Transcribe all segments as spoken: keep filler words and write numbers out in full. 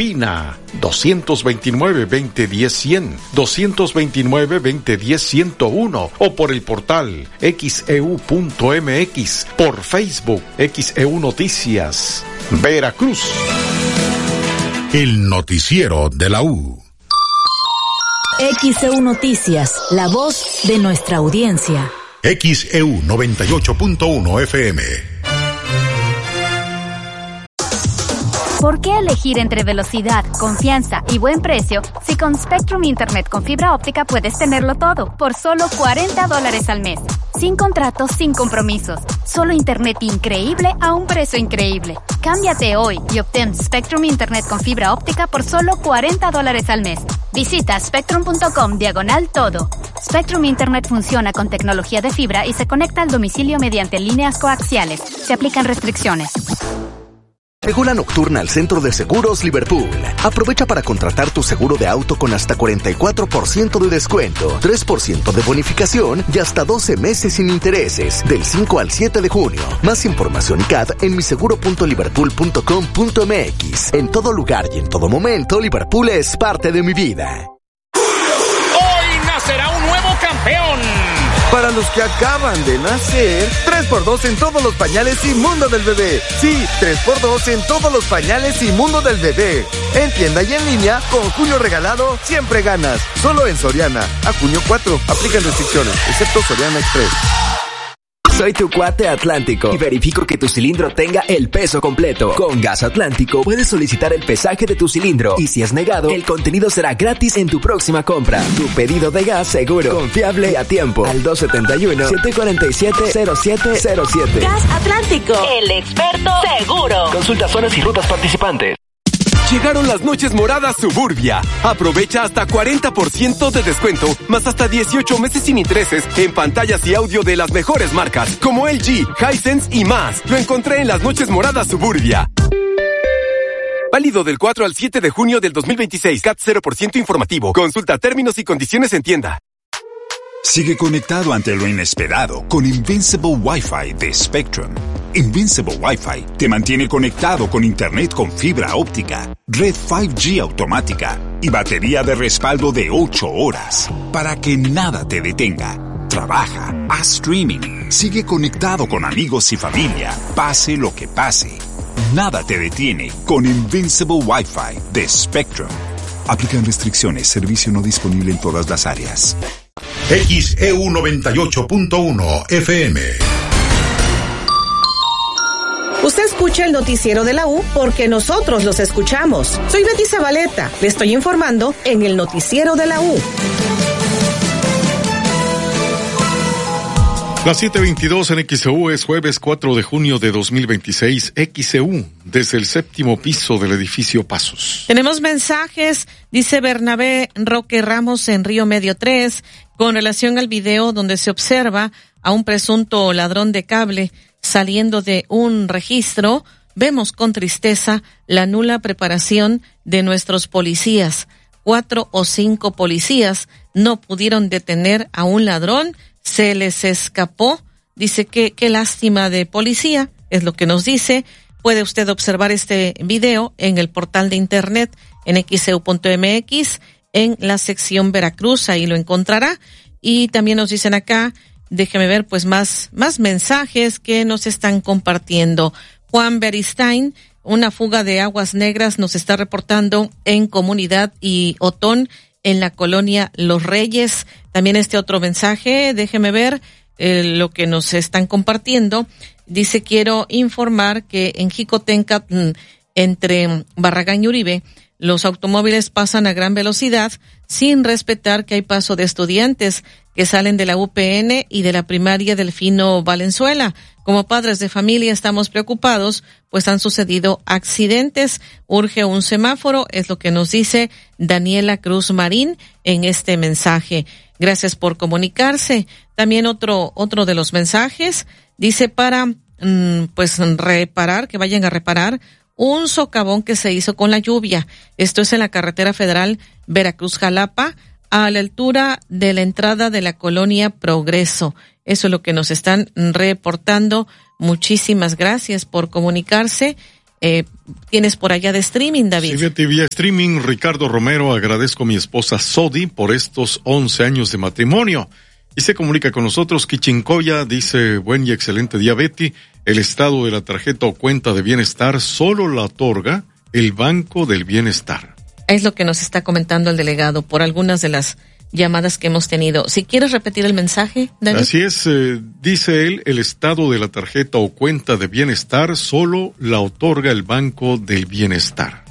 Opina dos veintinueve, veinte diez, cien, dos veintinueve, veinte diez, ciento uno o por el portal equis e u punto eme equis, por Facebook X E U Noticias, Veracruz. El noticiero de la U. X E U Noticias, la voz de nuestra audiencia. X E U noventa y ocho punto uno F M. ¿Por qué elegir entre velocidad, confianza y buen precio si con Spectrum Internet con fibra óptica puedes tenerlo todo por solo cuarenta dólares al mes? Sin contratos, sin compromisos. Solo internet increíble a un precio increíble. Cámbiate hoy y obtén Spectrum Internet con fibra óptica por solo cuarenta dólares al mes. Visita spectrum.com diagonal todo. Spectrum Internet funciona con tecnología de fibra y se conecta al domicilio mediante líneas coaxiales. Se aplican restricciones. Llegó la nocturna al Centro de Seguros Liverpool. Aprovecha para contratar tu seguro de auto con hasta cuarenta y cuatro por ciento de descuento, tres por ciento de bonificación y hasta doce meses sin intereses, del cinco al siete de junio. Más información y C A D en miseguro punto liverpool punto com punto eme equis. En todo lugar y en todo momento, Liverpool es parte de mi vida. Hoy nacerá un nuevo campeón. Para los que acaban de nacer, tres por dos en todos los pañales y mundo del bebé. Sí, tres por dos en todos los pañales y mundo del bebé. En tienda y en línea, con junio regalado, siempre ganas. Solo en Soriana. A junio cuatro. Aplican restricciones, excepto Soriana Express. Soy tu cuate Atlántico y verifico que tu cilindro tenga el peso completo. Con Gas Atlántico puedes solicitar el pesaje de tu cilindro y si es negado, el contenido será gratis en tu próxima compra. Tu pedido de gas seguro, confiable y a tiempo. Al dos siete uno, siete cuatro siete, cero siete cero siete. Gas Atlántico, el experto seguro. Consulta zonas y rutas participantes. Llegaron las noches moradas Suburbia. Aprovecha hasta cuarenta por ciento de descuento, más hasta dieciocho meses sin intereses en pantallas y audio de las mejores marcas, como L G, Hisense y más. Lo encontré en las noches moradas Suburbia. Válido del cuatro al siete de junio del dos mil veintiséis. C A T cero por ciento informativo. Consulta términos y condiciones en tienda. Sigue conectado ante lo inesperado con Invincible Wi-Fi de Spectrum. Invincible Wi-Fi te mantiene conectado con internet con fibra óptica, red cinco G automática y batería de respaldo de ocho horas para que nada te detenga. Trabaja, haz streaming, sigue conectado con amigos y familia, pase lo que pase. Nada te detiene con Invincible Wi-Fi de Spectrum. Aplican restricciones, servicio no disponible en todas las áreas. X E U noventa y ocho punto uno F M. Usted escucha el noticiero de la U porque nosotros los escuchamos. Soy Betty Zabaleta. Le estoy informando en el noticiero de la U. Las siete veintidós en X E U, es jueves cuatro de junio de dos mil veintiséis. X E U, desde el séptimo piso del edificio Pasos. Tenemos mensajes, dice Bernabé Roque Ramos en Río Medio tres, con relación al video donde se observa a un presunto ladrón de cable saliendo de un registro. Vemos con tristeza la nula preparación de nuestros policías. Cuatro o cinco policías no pudieron detener a un ladrón, se les escapó. Dice que qué lástima de policía, es lo que nos dice. Puede usted observar este video en el portal de internet en equis e u punto eme equis, en la sección Veracruz, ahí lo encontrará. Y también nos dicen acá, déjeme ver pues más, más mensajes que nos están compartiendo. Juan Beristain, una fuga de aguas negras nos está reportando en Comunidad y Otón, en la colonia Los Reyes. También este otro mensaje, déjeme ver eh, lo que nos están compartiendo. Dice, quiero informar que en Jicotenca, entre Barragán y Uribe, los automóviles pasan a gran velocidad sin respetar que hay paso de estudiantes que salen de la U P N y de la primaria Delfino Valenzuela. Como padres de familia estamos preocupados, pues han sucedido accidentes. Urge un semáforo, es lo que nos dice Daniela Cruz Marín en este mensaje. Gracias por comunicarse. También otro, otro de los mensajes dice para, mmm, pues reparar, que vayan a reparar un socavón que se hizo con la lluvia. Esto es en la carretera federal Veracruz-Jalapa, a la altura de la entrada de la colonia Progreso. Eso es lo que nos están reportando. Muchísimas gracias por comunicarse. Eh, tienes por allá de streaming, David. Sí, Betty, vía streaming, Ricardo Romero, agradezco a mi esposa Sodi por estos once años de matrimonio. Y se comunica con nosotros Quichincoya, dice, buen y excelente día, Betty. El estado de la tarjeta o cuenta de bienestar solo la otorga el Banco del Bienestar. Es lo que nos está comentando el delegado por algunas de las llamadas que hemos tenido. Si quieres repetir el mensaje, David. Así es, eh, dice él, el estado de la tarjeta o cuenta de bienestar solo la otorga el Banco del Bienestar.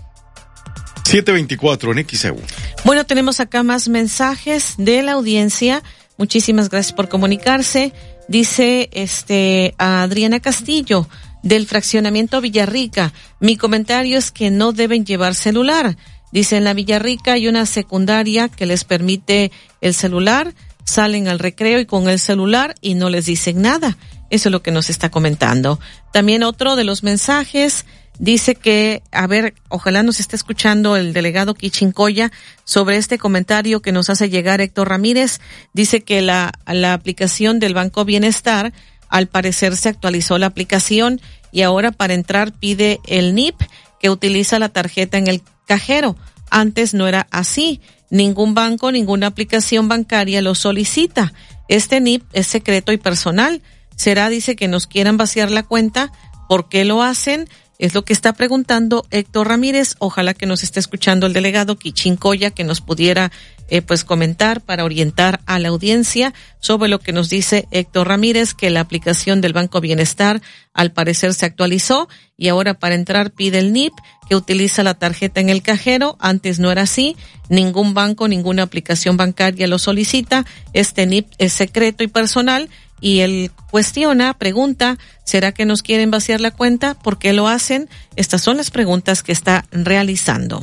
siete veinticuatro en X E U. Bueno, tenemos acá más mensajes de la audiencia. Muchísimas gracias por comunicarse. Dice este a Adriana Castillo del fraccionamiento Villarrica. Mi comentario es que no deben llevar celular. Dice, en la Villarrica hay una secundaria que les permite el celular, salen al recreo y con el celular y no les dicen nada. Eso es lo que nos está comentando. También otro de los mensajes dice que, a ver, ojalá nos esté escuchando el delegado Quichincoya sobre este comentario que nos hace llegar Héctor Ramírez. Dice que la, la aplicación del Banco Bienestar, al parecer se actualizó la aplicación y ahora para entrar pide el N I P que utiliza la tarjeta en el cajero. Antes no era así. Ningún banco, ninguna aplicación bancaria lo solicita. Este N I P es secreto y personal. Será, dice, que nos quieran vaciar la cuenta. ¿Por qué lo hacen? Es lo que está preguntando Héctor Ramírez. Ojalá que nos esté escuchando el delegado Quichincoya, que nos pudiera eh, pues comentar para orientar a la audiencia sobre lo que nos dice Héctor Ramírez, que la aplicación del Banco Bienestar al parecer se actualizó y ahora para entrar pide el N I P que utiliza la tarjeta en el cajero. Antes no era así. Ningún banco, ninguna aplicación bancaria lo solicita. Este N I P es secreto y personal. Y él cuestiona, pregunta, ¿será que nos quieren vaciar la cuenta? ¿Por qué lo hacen? Estas son las preguntas que está realizando.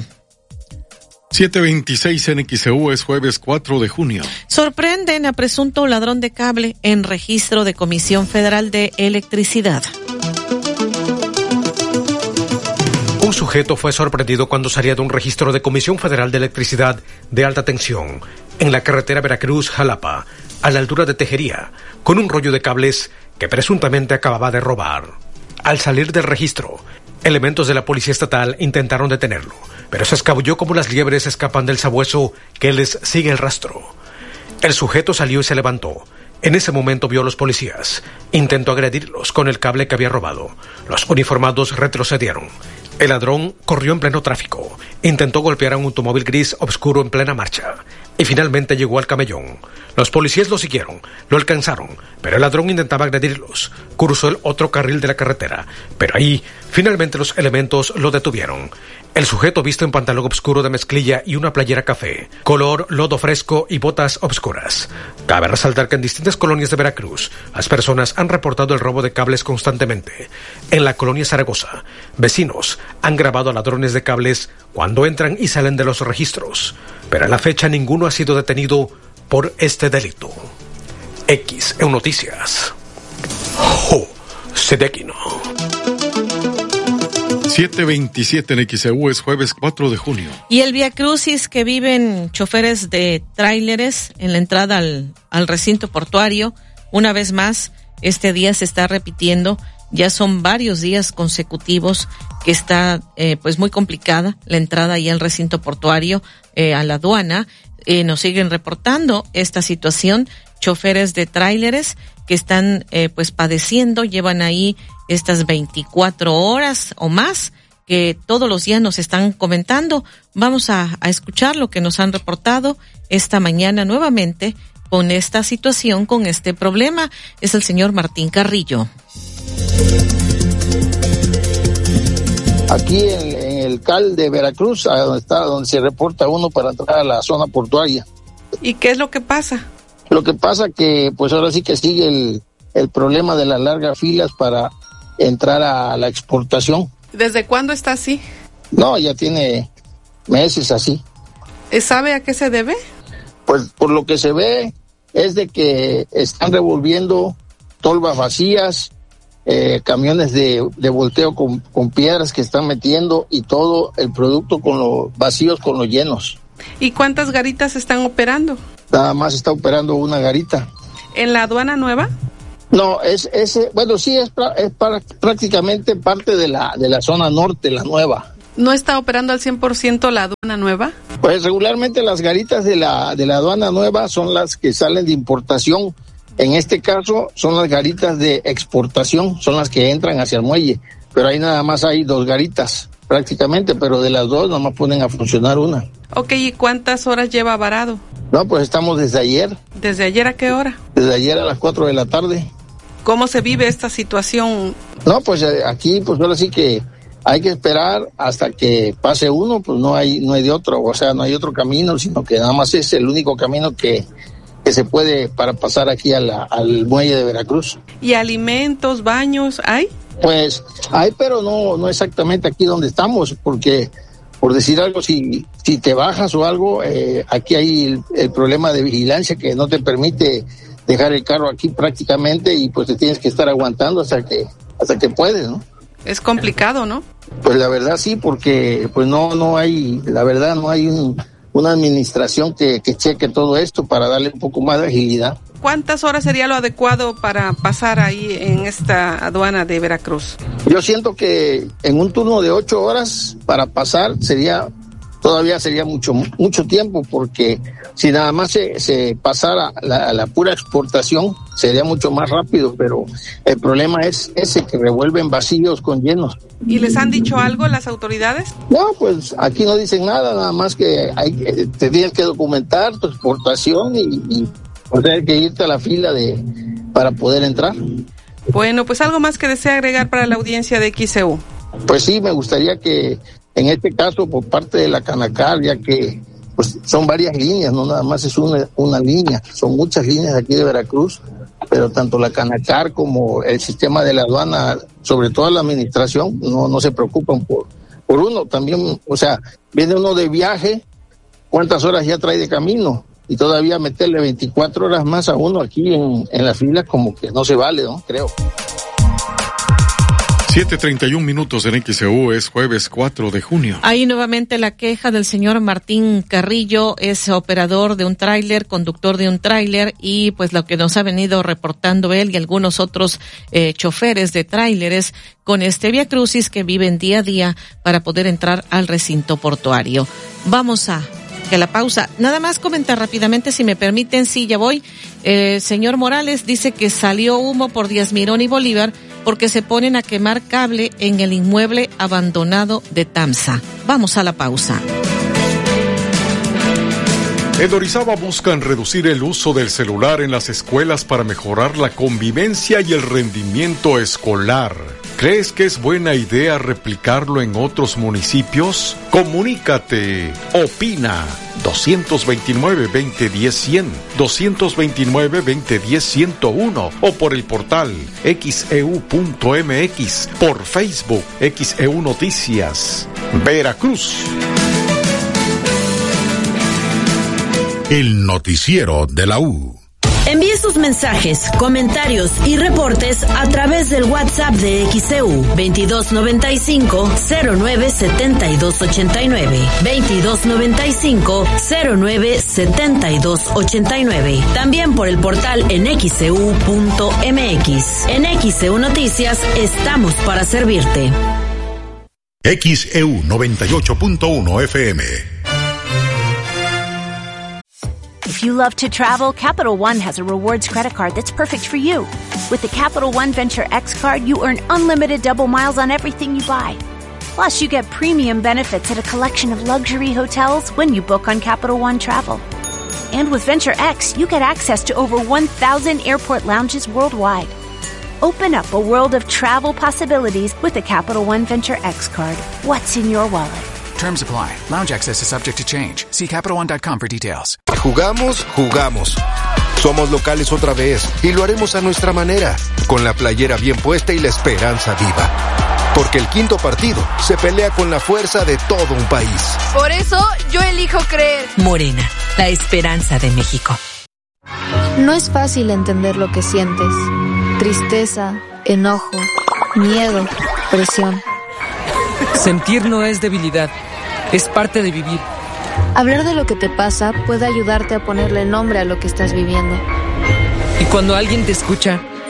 siete veintiséis en X E U, es jueves cuatro de junio. Sorprenden a presunto ladrón de cable en registro de Comisión Federal de Electricidad. Un sujeto fue sorprendido cuando salía de un registro de Comisión Federal de Electricidad de alta tensión en la carretera Veracruz-Jalapa, a la altura de Tejería, con un rollo de cables que presuntamente acababa de robar. Al salir del registro, elementos de la policía estatal intentaron detenerlo, pero se escabulló como las liebres escapan del sabueso que les sigue el rastro. El sujeto salió y se levantó. En ese momento vio a los policías. Intentó agredirlos con el cable que había robado. Los uniformados retrocedieron. El ladrón corrió en pleno tráfico. Intentó golpear a un automóvil gris oscuro en plena marcha. Y finalmente llegó al camellón. Los policías lo siguieron, lo alcanzaron, pero el ladrón intentaba agredirlos. Cruzó el otro carril de la carretera, pero ahí, finalmente los elementos lo detuvieron. El sujeto visto en pantalón oscuro de mezclilla y una playera café, color lodo fresco y botas obscuras. Cabe resaltar que en distintas colonias de Veracruz, las personas han reportado el robo de cables constantemente. En la colonia Zaragoza, vecinos han grabado a ladrones de cables cuando entran y salen de los registros, pero a la fecha ninguno ha sido detenido por este delito. X E U Noticias. Jo, Sedequino. siete veintisiete en X E U, es jueves cuatro de junio. Y el viacrucis que viven choferes de tráileres en la entrada al, al recinto portuario, una vez más, este día se está repitiendo. Ya son varios días consecutivos que está eh, pues muy complicada la entrada ahí al recinto portuario, eh, a la aduana. Eh, nos siguen reportando esta situación, choferes de tráileres que están eh, pues padeciendo, llevan ahí estas veinticuatro horas o más que todos los días nos están comentando. Vamos a, a escuchar lo que nos han reportado esta mañana nuevamente con esta situación, con este problema. Es el señor Martín Carrillo. Aquí en, en el C A L de Veracruz, a donde está, donde se reporta uno para entrar a la zona portuaria. ¿Y qué es lo que pasa? Lo que pasa que, pues ahora sí que sigue el, el problema de las largas filas para entrar a la exportación. ¿Desde cuándo está así? No, ya tiene meses así. ¿Sabe a qué se debe? Pues por lo que se ve es de que están revolviendo tolvas vacías, eh, camiones de, de volteo con, con piedras que están metiendo y todo el producto con los vacíos con los llenos. ¿Y cuántas garitas están operando? Nada más está operando una garita. ¿En la aduana nueva? No, es ese, bueno, sí es, es para, prácticamente parte de la de la zona norte, la nueva. ¿No está operando al cien por ciento la aduana nueva? Pues regularmente las garitas de la de la aduana nueva son las que salen de importación. En este caso son las garitas de exportación, son las que entran hacia el muelle. Pero ahí nada más hay dos garitas prácticamente, pero de las dos nomás ponen a funcionar una. Ok, ¿y cuántas horas lleva varado? No, pues estamos desde ayer. ¿Desde ayer a qué hora? Desde ayer a las cuatro de la tarde. ¿Cómo se vive esta situación? No, pues aquí, pues ahora sí que hay que esperar hasta que pase uno, pues no hay no hay de otro, o sea, no hay otro camino, sino que nada más es el único camino que, que se puede para pasar aquí a la, al muelle de Veracruz. ¿Y alimentos, baños, hay? Pues hay, pero no no exactamente aquí donde estamos, porque por decir algo, si si te bajas o algo, eh, aquí hay el, el problema de vigilancia que no te permite dejar el carro aquí prácticamente y pues te tienes que estar aguantando hasta que hasta que puedes, ¿no? Es complicado, ¿no? Pues la verdad sí, porque pues no no hay, la verdad no hay un, una administración que, que cheque todo esto para darle un poco más de agilidad. ¿Cuántas horas sería lo adecuado para pasar ahí en esta aduana de Veracruz? Yo siento que en un turno de ocho horas para pasar sería, todavía sería mucho mucho tiempo, porque si nada más se, se pasara la, la pura exportación sería mucho más rápido, pero el problema es ese, que revuelven vacíos con llenos. ¿Y les han dicho algo las autoridades? No, pues aquí no dicen nada, nada más que hay que, te tienes que documentar tu exportación y, y pues, tienes que irte a la fila de para poder entrar. Bueno, pues algo más que desea agregar para la audiencia de X C U. Pues sí, me gustaría que en este caso por parte de la Canacar, ya que pues son varias líneas, no nada más es una, una línea, son muchas líneas aquí de Veracruz, pero tanto la Canacar como el sistema de la aduana, sobre todo la administración, no, no se preocupan por, por uno. También, o sea, viene uno de viaje, ¿cuántas horas ya trae de camino? Y todavía meterle veinticuatro horas más a uno aquí en, en la fila, como que no se vale, ¿no? Creo. siete treinta y un minutos en X C U, es jueves cuatro de junio. Ahí nuevamente la queja del señor Martín Carrillo, es operador de un tráiler, conductor de un tráiler, y pues lo que nos ha venido reportando él y algunos otros eh, choferes de tráileres con este viacrucis que viven día a día para poder entrar al recinto portuario. Vamos a que la pausa. Nada más comentar rápidamente, si me permiten, sí, ya voy. Eh, señor Morales dice que salió humo por Díaz Mirón y Bolívar porque se ponen a quemar cable en el inmueble abandonado de Tamsa. Vamos a la pausa. En Orizaba buscan reducir el uso del celular en las escuelas para mejorar la convivencia y el rendimiento escolar. ¿Crees que es buena idea replicarlo en otros municipios? Comunícate. Opina. dos veintinueve, veinte diez, cien, dos veintinueve, veinte diez, ciento uno o por el portal X E U punto M X, por Facebook X E U Noticias. Veracruz. El noticiero de la U. Envíe sus mensajes, comentarios y reportes a través del WhatsApp de X C U veintidós noventa y cinco, cero nueve setenta y dos ochenta y nueve, veintidós noventa y cinco, cero nueve setenta y dos ochenta y nueve. También por el portal en X C U punto M X. En X C U Noticias estamos para servirte. X E U noventa y ocho punto uno F M. If you love to travel, Capital One has a rewards credit card that's perfect for you. With the Capital One Venture X card, you earn unlimited double miles on everything you buy. Plus, you get premium benefits at a collection of luxury hotels when you book on Capital One Travel. And with Venture X, you get access to over one thousand airport lounges worldwide. Open up a world of travel possibilities with the Capital One Venture X card. What's in your wallet? Terms apply. Lounge access is subject to change. See Capital One dot com for details. Jugamos, jugamos. Somos locales otra vez y lo haremos a nuestra manera, con la playera bien puesta y la esperanza viva. Porque el quinto partido se pelea con la fuerza de todo un país. Por eso yo elijo creer. Morena, la esperanza de México. No es fácil entender lo que sientes. Tristeza, enojo, miedo, presión. Sentir no es debilidad, es parte de vivir. Hablar de lo que te pasa puede ayudarte a ponerle nombre a lo que estás viviendo. Y cuando alguien te escucha,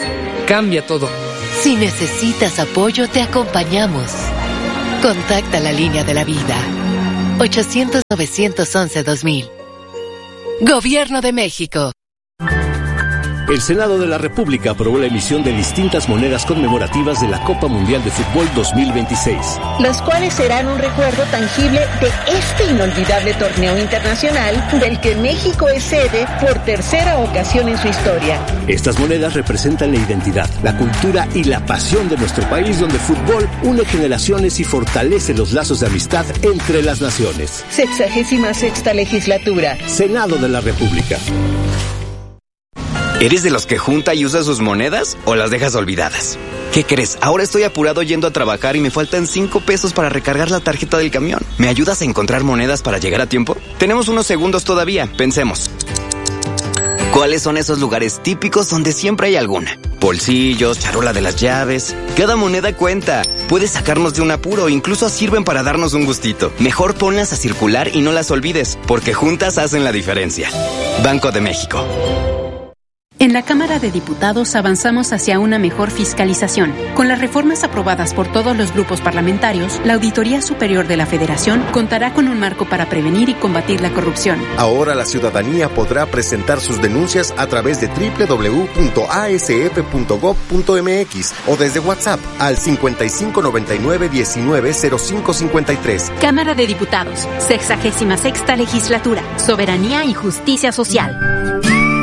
cambia todo. Si necesitas apoyo, te acompañamos. Contacta la línea de la vida. ochocientos, novecientos once, dos mil. Gobierno de México. El Senado de la República aprobó la emisión de distintas monedas conmemorativas de la Copa Mundial de Fútbol dos mil veintiséis. Las cuales serán un recuerdo tangible de este inolvidable torneo internacional del que México es sede por tercera ocasión en su historia. Estas monedas representan la identidad, la cultura y la pasión de nuestro país, donde el fútbol une generaciones y fortalece los lazos de amistad entre las naciones. Sexagésima sexta legislatura. Senado de la República. ¿Eres de los que junta y usa sus monedas o las dejas olvidadas? ¿Qué crees? Ahora estoy apurado yendo a trabajar y me faltan cinco pesos para recargar la tarjeta del camión. ¿Me ayudas a encontrar monedas para llegar a tiempo? Tenemos unos segundos todavía, pensemos. ¿Cuáles son esos lugares típicos donde siempre hay alguna? Bolsillos, charola de las llaves. Cada moneda cuenta. Puede sacarnos de un apuro, incluso sirven para darnos un gustito. Mejor ponlas a circular y no las olvides, porque juntas hacen la diferencia. Banco de México. En la Cámara de Diputados avanzamos hacia una mejor fiscalización. Con las reformas aprobadas por todos los grupos parlamentarios, la Auditoría Superior de la Federación contará con un marco para prevenir y combatir la corrupción. Ahora la ciudadanía podrá presentar sus denuncias a través de doble u doble u doble u punto a s f punto gob punto m x o desde WhatsApp al cincuenta y cinco noventa y nueve diecinueve cero cinco cincuenta y tres. Cámara de Diputados, sexagésima sexta legislatura, soberanía y justicia social.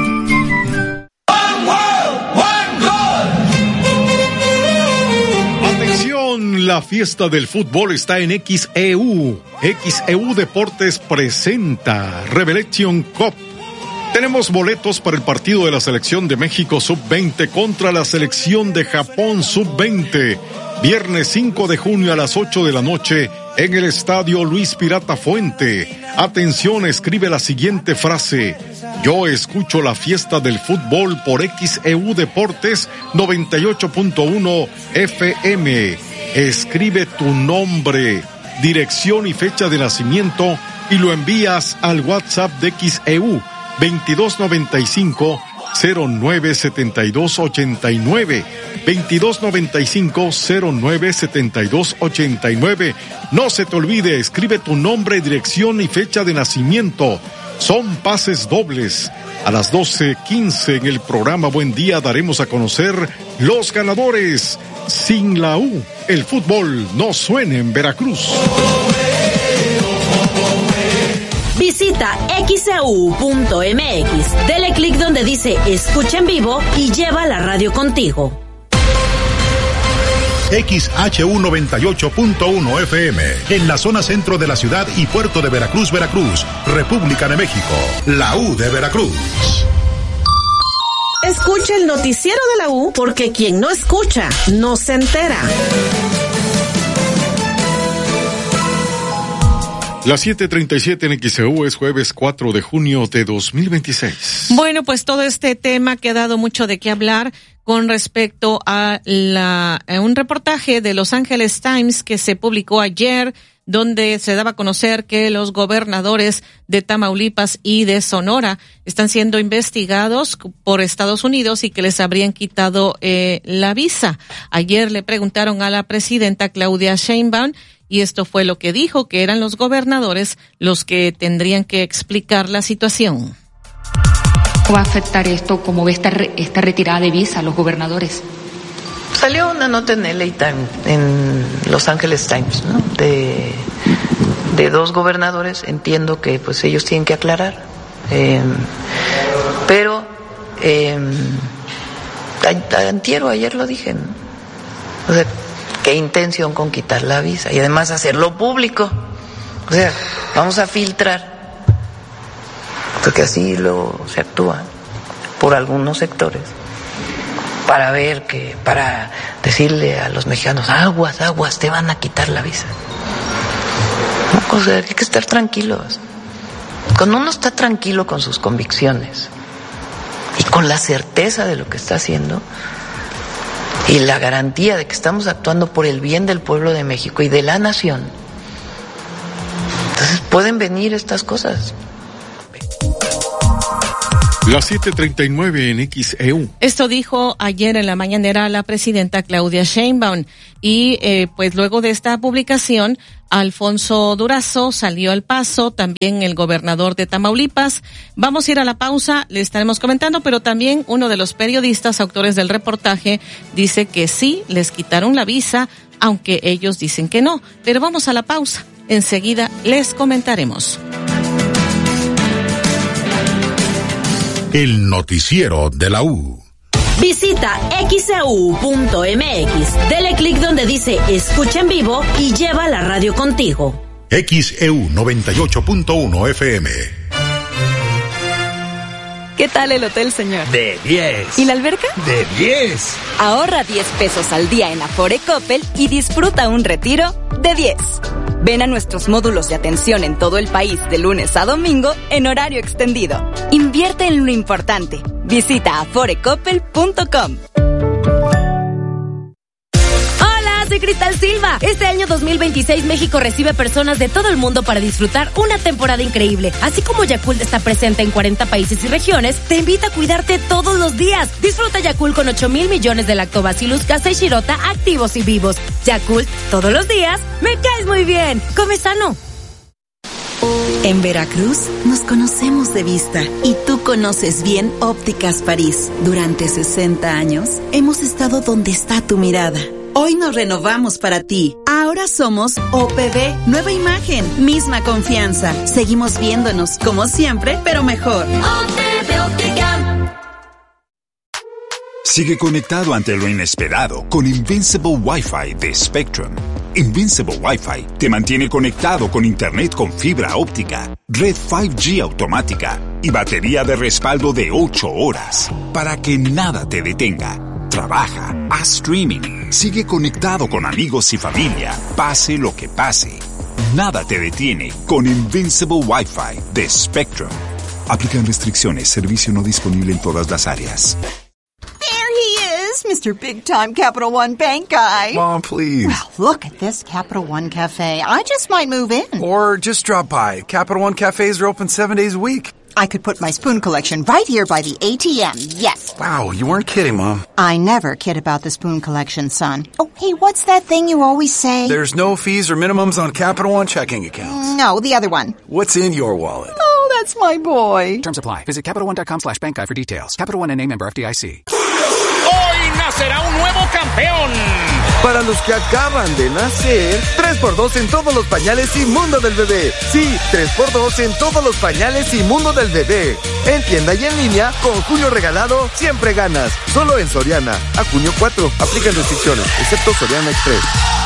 La fiesta del fútbol está en X E U. X E U Deportes presenta Revelation Cup. Tenemos boletos para el partido de la selección de México sub veinte contra la selección de Japón sub veinte. Viernes cinco de junio a las ocho de la noche en el Estadio Luis Pirata Fuente. Atención, escribe la siguiente frase: yo escucho la fiesta del fútbol por X E U Deportes noventa y ocho punto uno F M. Escribe tu nombre, dirección y fecha de nacimiento y lo envías al WhatsApp de X E U veintidós noventa y cinco cero nueve setenta y dos ochenta y nueve, veintidós noventa y cinco cero nueve setenta y dos ochenta y nueve. No se te olvide, escribe tu nombre, dirección y fecha de nacimiento. Son pases dobles. A las doce quince en el programa Buen Día daremos a conocer los ganadores. Sin la U, el fútbol no suena en Veracruz. Visita x e u punto m x, dele clic donde dice escucha en vivo y lleva la radio contigo. X H U noventa y ocho punto uno F M, en la zona centro de la ciudad y puerto de Veracruz, Veracruz, República de México, la U de Veracruz. Escucha el noticiero de la U, porque quien no escucha, no se entera. Las siete treinta y siete en X E U, es jueves cuatro de junio de dos mil veintiséis. Bueno, pues todo este tema que ha dado mucho de qué hablar con respecto a la a un reportaje de Los Angeles Times que se publicó ayer, donde se daba a conocer que los gobernadores de Tamaulipas y de Sonora están siendo investigados por Estados Unidos y que les habrían quitado eh, la visa. Ayer le preguntaron a la presidenta Claudia Sheinbaum y esto fue lo que dijo, que eran los gobernadores los que tendrían que explicar la situación. ¿Cómo va a afectar esto, cómo ve esta, esta retirada de visa a los gobernadores? Salió una nota en L A Times, en Los Angeles Times, ¿no? De, de dos gobernadores. Entiendo que pues ellos tienen que aclarar, eh, pero eh, antiero, ayer lo dije, ¿no? O sea, qué intención con quitar la visa y además hacerlo público. O sea, vamos a filtrar, porque así lo se actúa por algunos sectores, para ver que, para decirle a los mexicanos, aguas, aguas, te van a quitar la visa. O sea, hay que estar tranquilos. Cuando uno está tranquilo con sus convicciones y con la certeza de lo que está haciendo y la garantía de que estamos actuando por el bien del pueblo de México y de la nación, entonces pueden venir estas cosas. Las siete treinta y nueve en X E U. Esto dijo ayer en la mañanera la presidenta Claudia Sheinbaum. Y eh, pues luego de esta publicación, Alfonso Durazo salió al paso, también el gobernador de Tamaulipas. Vamos a ir a la pausa, le estaremos comentando, pero también uno de los periodistas, autores del reportaje, dice que sí, les quitaron la visa, aunque ellos dicen que no. Pero vamos a la pausa, enseguida les comentaremos. El noticiero de la U. Visita X E U punto M X. Dele clic donde dice Escucha en vivo y lleva la radio contigo. X E U noventa y ocho punto uno F M. ¿Qué tal el hotel, señor? De diez. ¿Y la alberca? De diez. Ahorra diez pesos al día en Afore Coppel y disfruta un retiro de diez. Ven a nuestros módulos de atención en todo el país de lunes a domingo en horario extendido. Invierte en lo importante. Visita afore coppel punto com. Soy Cristal Silva. Este año dos mil veintiséis México recibe personas de todo el mundo para disfrutar una temporada increíble. Así como Yakult está presente en cuarenta países y regiones, te invita a cuidarte todos los días. Disfruta Yakult con ocho mil millones de Lactobacillus casei shirota activos y vivos. Yakult, todos los días, me caes muy bien. Come sano. En Veracruz nos conocemos de vista y tú conoces bien Ópticas París. Durante sesenta años hemos estado donde está tu mirada. Hoy nos renovamos para ti. Ahora somos O P B, nueva imagen, misma confianza. Seguimos viéndonos como siempre, pero mejor. O P B Óptica. Sigue conectado ante lo inesperado con Invincible Wi-Fi de Spectrum. Invincible Wi-Fi te mantiene conectado con internet con fibra óptica, red cinco G automática y batería de respaldo de ocho horas para que nada te detenga. Trabaja, haz streaming, sigue conectado con amigos y familia, pase lo que pase. Nada te detiene con Invincible Wi-Fi de Spectrum. Aplican restricciones, servicio no disponible en todas las áreas. Mister Big Time Capital One Bank guy. Mom, please. Well, look at this Capital One Cafe. I just might move in. Or just drop by. Capital One cafes are open seven days a week. I could put my spoon collection right here by the A T M, yes. Wow, you weren't kidding, Mom. I never kid about the spoon collection, son. Oh, hey, what's that thing you always say? There's no fees or minimums on Capital One checking accounts. No, the other one. What's in your wallet? Oh, that's my boy. Terms apply. Visit CapitalOne.com slash bank guide for details. Capital One N A member F D I C. Nacerá un nuevo campeón. Para los que acaban de nacer, tres por dos en todos los pañales y mundo del bebé. Sí, tres por dos en todos los pañales y mundo del bebé. En tienda y en línea, con junio regalado, siempre ganas. Solo en Soriana. A junio cuatro. Aplican restricciones, excepto Soriana Express.